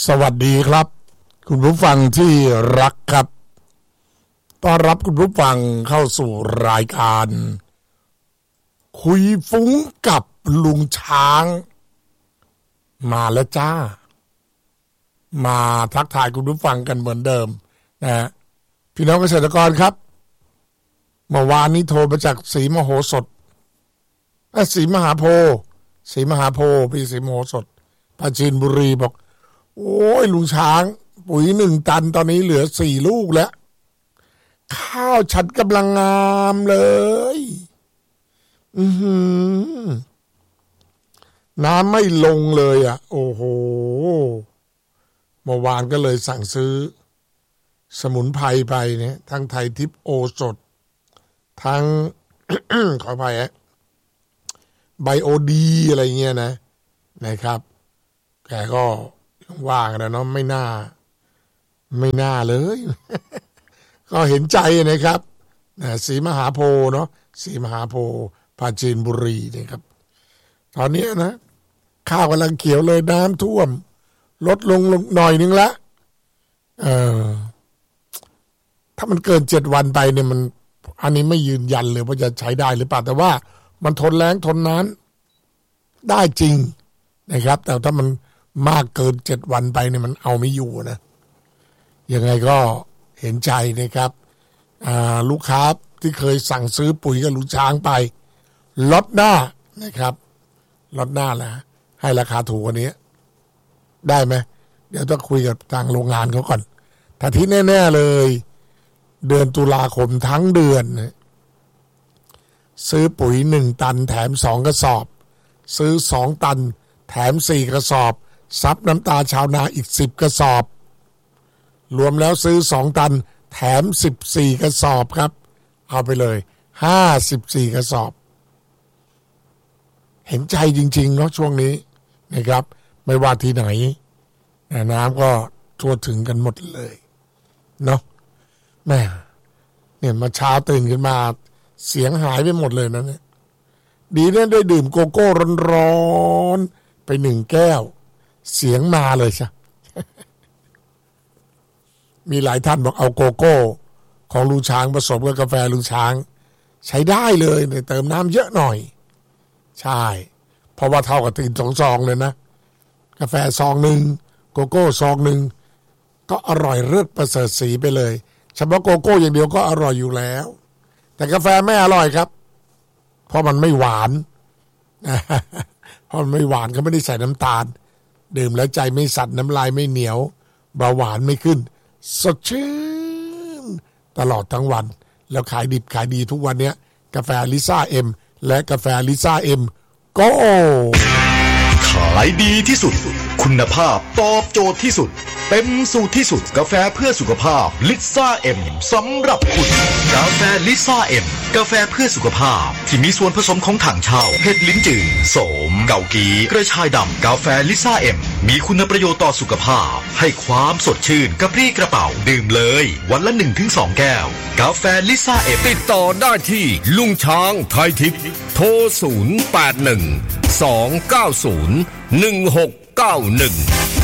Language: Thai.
สวัสดีครับคุณผู้ฟังที่รักครับต้อนรับคุณผู้ฟังเข้าสู่รายการคุยฟุ้งกับลุงช้างมาแล้วจ้ามาทักทายคุณผู้ฟังกันเหมือนเดิมนะพี่น้องเกษตรกรครับเมื่อวานนี้โทรมาจากศรีมโหสถศรีมหาโพธิ์พี่ศรีมโหสถปราจีนบุรีบอกโอ้ยลุงช้างปุ๋ย1 ตันตอนนี้เหลือ4 ลูกแล้วข้าวฉันกำลังงามเลยน้ำไม่ลงเลยอ่ะโอ้โหเมื่อวานก็เลยสั่งซื้อสมุนไพรไปเนี่ยทั้งไทยทิพย์โอสถทั้ง ขออภัยไบโอดีอะไรเงี้ยนะครับแกก็ว่างนะเนาะไม่น่าเลย ก็เห็นใจนะครับศรีมหาโพธิ์เนาะศรีมหาโพธิ์ปราจีนบุรีนะครับตอนนี้นะข้าวกำลังเขียวเลยน้ำท่วมลดลงหน่อยนึงละถ้ามันเกิน7 วันไปเนี่ยมันอันนี้ไม่ยืนยันเลยว่าจะใช้ได้หรือเปล่าแต่ว่ามันทนแล้งทนน้ำได้จริงนะครับแต่ถ้ามันมากเกิน7 วันไปเนี่ยมันเอาไม่อยู่นะยังไงก็เห็นใจนะครับลูกค้าที่เคยสั่งซื้อปุ๋ยกับลุงช้างไปล็อตหน้านะครับล็อตหน้าแหละให้ราคาถูกกว่านี้ได้ไหมเดี๋ยวต้องคุยกับทางโรงงานเขาก่อนแต่ที่แน่ๆเลยเดือนตุลาคมทั้งเดือนซื้อปุ๋ย1 ตันแถม2 กระสอบซื้อ2 ตันแถม4 กระสอบซับน้ำตาชาวนาอีก10 กระสอบรวมแล้วซื้อ2 ตันแถม14 กระสอบครับเอาไปเลย54 กระสอบเห็นใจจริงๆเนาะช่วงนี้นะครับไม่ว่าที่ไหนน้ำก็ทั่วถึงกันหมดเลยเนาะแม่เนี่ยมาเช้าตื่นขึ้นมาเสียงหายไปหมดเลยนะเนี่ยดีเนี่ยได้ดื่มโกโก้ร้อนๆไป1 แก้วเสียงมาเลยใช่ มีหลายท่านบอกเอาโกโก้ของลุงช้างผสมกับกาแฟลุงช้างใช้ได้เลยเติมน้ำเยอะหน่อยใช่เพราะว่าเท่ากับตื่น2 ซองเลยนะกาแฟซอง1โกโก้ซอง1ก็อร่อยเลิศประเสริฐสีไปเลยเฉพาะโกโก้อย่างเดียวก็อร่อยอยู่แล้วแต่กาแฟไม่อร่อยครับเพราะมันไม่หวานเพราะมันไม่หวานก็ไม่ได้ใส่น้ำตาลดื่มแล้วใจไม่สั่นน้ำลายไม่เหนียวเบาหวานไม่ขึ้นสดชื่นตลอดทั้งวันแล้วขายดิบขายดีทุกวันนี้กาแฟลิซ่าเอ็มและกาแฟลิซ่าเอ็มโก้ขายดีที่สุดคุณภาพตอบโจทย์ที่สุดเต็มสูตรที่สุดกาแฟเพื่อสุขภาพลิซ่าเอ็มสำหรับคุณกาแฟลิซ่าเอ็มกาแฟเพื่อสุขภาพที่มีส่วนผสมของถังเช่าเห็ดลิ้นจือโสมเกากีกระชายดำกาแฟลิซ่าเอ็มมีคุณประโยชน์ต่อสุขภาพให้ความสดชื่นกระปรี้กระเป๋าดื่มเลยวันละ 1-2 แก้วกาแฟลิซ่าเอ็มติดต่อได้ที่ลุงช้างไทยทิพย์โทร081 290 1691